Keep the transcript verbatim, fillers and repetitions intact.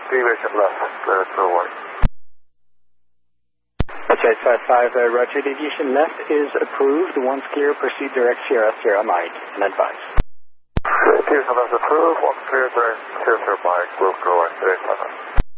deviation left, clear to white. Okay, five five, uh, roger, deviation left is approved. Once clear, proceed direct Sierra Sierra Mike, and advise. Deviation left approved, once clear, direct Sierra Sierra Mike, move to right, eight seven.